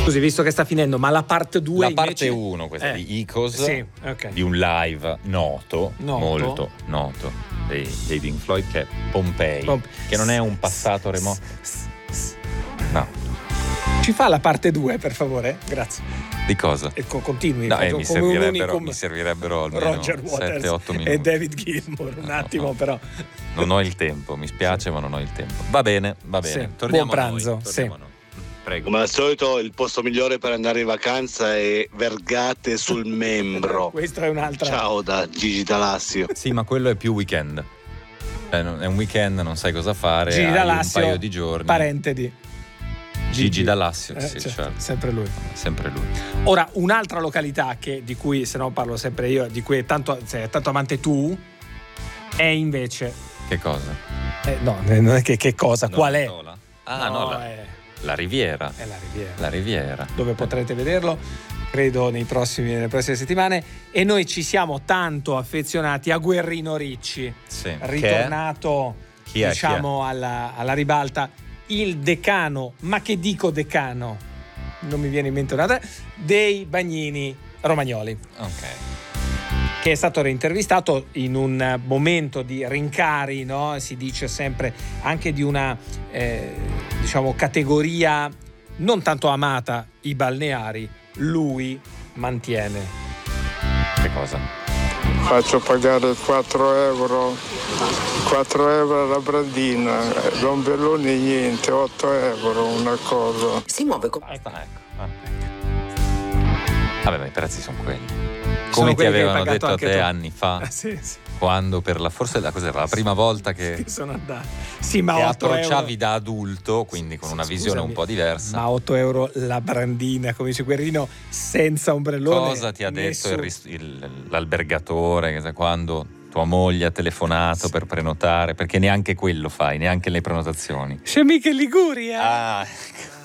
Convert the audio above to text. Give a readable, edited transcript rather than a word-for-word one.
Scusi, visto che sta finendo, ma la parte 2 La parte 1, questa di Icos, sì, okay. di un live noto, molto noto, dei Pink Floyd, che è Pompei, che non è un passato remoto. No. Ci fa la parte 2, per favore? Grazie. Di cosa? Continui. No, mi servirebbero almeno Roger Waters 7-8 minuti. e David Gilmour, un attimo. Però. Non ho il tempo, mi spiace, ma non ho il tempo. Va bene. Sì. Torniamo Buon pranzo. a noi. Sì. Prego. Come al solito il posto migliore per andare in vacanza è Vergate sul Membro. Questo è un'altra. Ciao da Gigi D'Alassio. Sì, ma quello è più weekend. È un weekend, non sai cosa fare. Gigi D'Alassio, un paio di giorni. Parente di Gigi D'Alassio, sì, certo. Sempre lui. Ora, un'altra località di cui, se no parlo sempre io, di cui è tanto amante tu, è invece. Che cosa? No, non è che cosa, qual è? La Riviera. È la Riviera. La Riviera. Dove potrete vederlo, credo, nelle prossime settimane. E noi ci siamo tanto affezionati a Guerrino Ricci, sì, ritornato, diciamo, alla ribalta, il decano, ma che dico decano? Non mi viene in mente nada, dei Bagnini Romagnoli. Ok. Che è stato reintervistato in un momento di rincari, no? Si dice sempre anche di una diciamo categoria non tanto amata, i balneari. Lui mantiene. Che cosa? Faccio pagare 4 euro alla brandina, Don Belloni niente, 8 euro una cosa. Si muove ecco. Vabbè, ma i prezzi sono quelli. Come ti avevano detto a te anni fa, sì. Quando forse la prima volta che sono andato. Sì, ma che 8 approcciavi euro. Da adulto, quindi con una visione un po' diversa. Ma 8 euro la brandina, come dice Guerrino, senza ombrellone. Cosa ti ha detto l'albergatore quando tua moglie ha telefonato per prenotare? Perché neanche quello fai, neanche le prenotazioni. C'è mica in Liguria. Ah,